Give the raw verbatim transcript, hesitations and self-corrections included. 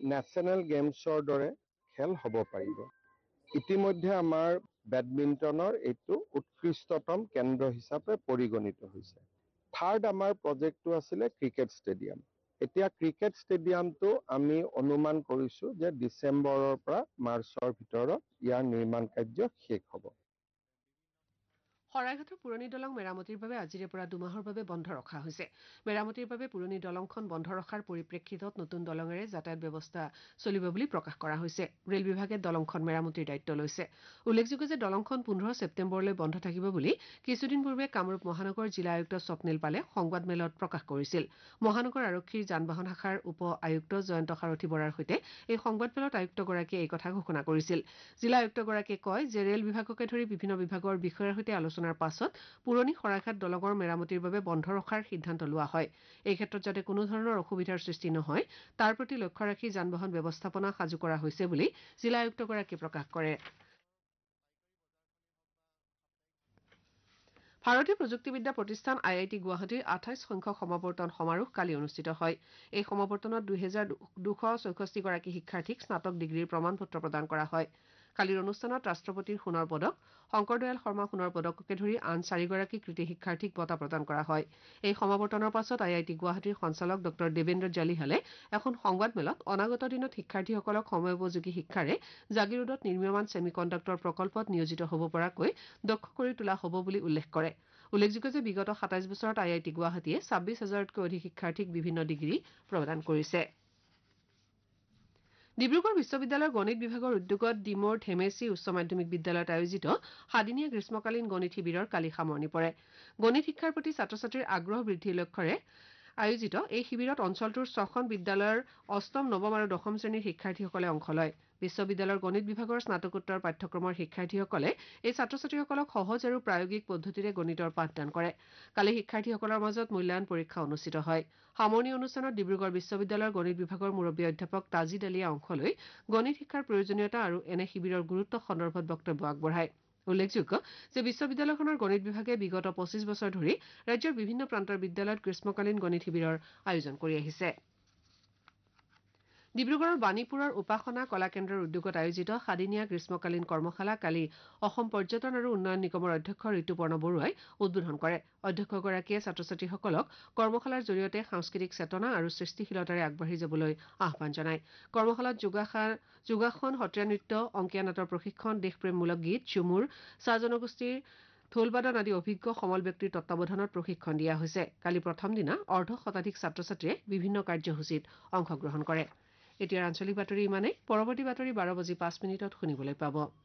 National গেমছৰ দৰে খেল হ'ব পাৰিব। ইতিমধ্যে আমাৰ বেডমিণ্টনৰ এইটো উৎকৃষ্টতম কেন্দ্ৰ হিচাপে পৰিগণিত হৈছে। থাৰ্ড আমাৰ প্ৰজেক্টটো আছিলে ক্ৰিকেট ষ্টেডিয়াম। এতিয়া ক্ৰিকেট ষ্টেডিয়ামটো আমি অনুমান কৰিছো যে ডিচেম্বৰৰ পৰা মাৰ্চৰ ভিতৰত ইয়াৰ নিৰ্মাণ কাৰ্য শেষ হ'ব। শৰাইঘাটৰ পুৰণি দলং মেৰামতিৰ বাবে আজিৰে পৰা দুমাহৰ বাবে বন্ধ ৰখা হৈছে। মেৰামতিৰ বাবে পুৰণি দলংখন বন্ধ ৰখাৰ পৰিপ্ৰেক্ষিতত নতুন দলঙেৰে যাতায়াত ব্যৱস্থা চলিব বুলি প্ৰকাশ কৰা হৈছে। ৰেল বিভাগে দলংখন মেৰামতিৰ দায়িত্ব লৈছে। উল্লেখযোগ্য যে দলংখন পোন্ধৰ ছেপ্টেম্বৰলৈ বন্ধ থাকিব বুলি কিছুদিন পূৰ্বে কামৰূপ মহানগৰ জিলা আয়ুক্ত স্বপ্নীল পালে সংবাদমেলত প্ৰকাশ কৰিছিল। মহানগৰ আৰক্ষীৰ যান বাহন শাখাৰ উপ আয়ুক্ত জয়ন্ত সাৰথী বৰাৰ সৈতে এই সংবাদমেলত আয়ুক্তগৰাকীয়ে এই কথা ঘোষণা কৰিছিল। জিলা আয়ুক্তগৰাকীয়ে কয় যে ৰেল বিভাগকে ধৰি বিভিন্ন বিভাগৰ বিষয়াৰ সৈতে আলোচনাৰ পাছত পুৰণি শৰাইঘাট দলঙৰ মেৰামতিৰ বাবে বন্ধ ৰখাৰ সিদ্ধান্ত লোৱা হয়। এই ক্ষেত্ৰত যাতে কোনো ধৰণৰ অসুবিধাৰ সৃষ্টি নহয় তাৰ প্ৰতি লক্ষ্য ৰাখি যান বাহন ব্যৱস্থাপনা সাজু কৰা হৈছে বুলি জিলা আয়ুক্তগৰাকীয়ে প্ৰকাশ কৰে। ভাৰতীয় প্ৰযুক্তিবিদ্যা প্ৰতিষ্ঠান আই আই টি গুৱাহাটীৰ আঠাইছ সংখ্যক সমাৱৰ্তন সমাৰোহ কালি অনুষ্ঠিত হয়। এই সমাৱৰ্তনত দুহেজাৰ দুশ চৌষষ্ঠি গৰাকী শিক্ষাৰ্থীক স্নাতক ডিগ্ৰীৰ প্ৰমাণ পত্ৰ প্ৰদান কৰা হয়। কালিৰ অনুষ্ঠানত ৰাষ্ট্ৰপতিৰ সোণৰ পদক, শংকৰদয়াল শৰ্মা সোণৰ পদককে ধৰি আন চাৰিগৰাকী কৃতী শিক্ষাৰ্থীক বঁটা প্ৰদান কৰা হয়। এই সমাৱৰ্তনৰ পাছত আই আই টি গুৱাহাটীৰ সঞ্চালক ড দেৱেন্দ্ৰ জালিহালে এখন সংবাদমেলত অনাগত দিনত শিক্ষাৰ্থীসকলক সময়োপযোগী শিক্ষাৰে জাগিৰোডত নিৰ্মীয়মান ছেমি কণ্ডাক্টৰ প্ৰকল্পত নিয়োজিত হ'ব পৰাকৈ দক্ষ কৰি তোলা হ'ব বুলি উল্লেখ কৰে। উল্লেখযোগ্য যে বিগত সাতাইছ বছৰত আই আই টি গুৱাহাটীয়ে ছাব্বিছ হাজাৰতকৈ অধিক শিক্ষাৰ্থীক বিভিন্ন ডিগ্ৰী প্ৰদান কৰিছে। ডিব্ৰুগড় বিশ্ববিদ্যালয়ৰ গণিত বিভাগৰ উদ্যোগত ডিমৌৰ ধেমেচি উচ্চ মাধ্যমিক বিদ্যালয়ত আয়োজিত সাদিনীয়া গ্ৰীষ্মকালীন গণিত শিবিৰৰ কালি সামৰণি পৰে। গণিত শিক্ষাৰ প্ৰতি ছাত্ৰ ছাত্ৰীৰ আগ্ৰহ বৃদ্ধিৰ লক্ষ্যৰে আয়োজিত এই শিবিৰত অঞ্চলটোৰ ছখন বিদ্যালয়ৰ অষ্টম, নৱম আৰু দশম শ্ৰেণীৰ শিক্ষাৰ্থীসকলে অংশ লয়। বিশ্ববিদ্যালয়ৰ গণিত বিভাগৰ স্নাতকোত্তৰ পাঠ্যক্ৰমৰ শিক্ষাৰ্থীসকলে এই ছাত্ৰ ছাত্ৰীসকলক সহজ আৰু প্ৰায়োগিক পদ্ধতিৰে গণিতৰ পাঠদান কৰে। কালি শিক্ষাৰ্থীসকলৰ মাজত মূল্যায়ন পৰীক্ষা অনুষ্ঠিত হয়। সামৰণি অনুষ্ঠানত ডিব্ৰুগড় বিশ্ববিদ্যালয়ৰ গণিত বিভাগৰ মুৰব্বী অধ্যাপক তাজিদ আলীয়ে অংশ লৈ গণিত শিক্ষাৰ প্ৰয়োজনীয়তা আৰু এনে শিবিৰৰ গুৰুত্ব সন্দৰ্ভত বক্তব্য আগবঢ়ায়। উল্লেখযোগ্য যে বিশ্ববিদ্যালয়খনৰ গণিত বিভাগে বিগত পঁচিছ বছৰ ধৰি ৰাজ্যৰ বিভিন্ন প্ৰান্তৰ বিদ্যালয়ত গ্ৰীষ্মকালীন গণিত শিবিৰৰ আয়োজন কৰি আহিছে। ডিব্ৰুগড়ৰ বাণীপুৰৰ উপাসনা কলা কেন্দ্ৰৰ উদ্যোগত আয়োজিত সাদিনীয়া গ্ৰীষ্মকালীন কৰ্মশালা কালি অসম পৰ্যটন আৰু উন্নয়ন নিগমৰ অধ্যক্ষ ঋতুপৰ্ণ বৰুৱাই উদ্বোধন কৰে। অধ্যক্ষগৰাকীয়ে ছাত্ৰ ছাত্ৰীসকলক কৰ্মশালাৰ জৰিয়তে সাংস্কৃতিক চেতনা আৰু সৃষ্টিশীলতাৰে আগবাঢ়ি যাবলৈ আহ্বান জনায়। কৰ্মশালাত যোগাসন, সত্ৰীয়া নৃত্য, অংকীয়া নাটৰ প্ৰশিক্ষণ, দেশপ্ৰেমমূলক গীত, ঝুমুৰ, চাহ জনগোষ্ঠীৰ ঢোলবাদন আদি অভিজ্ঞ সমল ব্যক্তিৰ তত্বাৱধানত প্ৰশিক্ষণ দিয়া হৈছে। কালি প্ৰথম দিনা অৰ্ধ শতাধিক ছাত্ৰ ছাত্ৰীয়ে বিভিন্ন কাৰ্যসূচীত অংশগ্ৰহণ কৰে। এতিয়াৰ আঞ্চলিক বাতৰি ইমানেই। পৰৱৰ্তী বাতৰি বাৰ বাজি পাঁচ মিনিটত শুনিবলৈ পাব।